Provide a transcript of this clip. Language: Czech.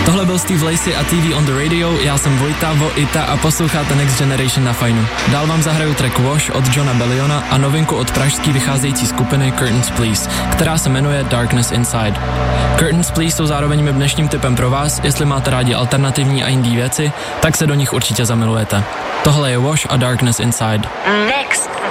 Tohle byl Steve Lacy a TV on the Radio, já jsem Vojta, Ita a posloucháte Next Generation na Fajnu. Dál vám zahraju track Wash od Johna Belliona a novinku od pražský vycházející skupiny Curtains Please, která se jmenuje Darkness Inside. Curtains Please jsou zároveň mým dnešním tipem pro vás, jestli máte rádi alternativní a indie věci, tak se do nich určitě zamilujete. Tohle je Wash a Darkness Inside. Next